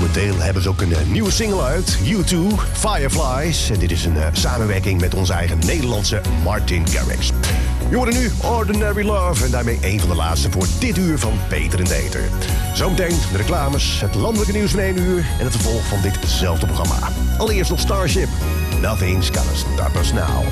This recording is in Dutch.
momenteel hebben ze ook een nieuwe single uit. U2, Fireflies. En dit is een samenwerking met onze eigen Nederlandse Martin Garrix. Je hoort nu Ordinary Love. En daarmee een van de laatste voor dit uur van Peter en Deter. Zometeen de reclames, het landelijke nieuws van 1 uur. En het vervolg van ditzelfde programma. Allereerst nog Starship. Nothing's gonna stop us now.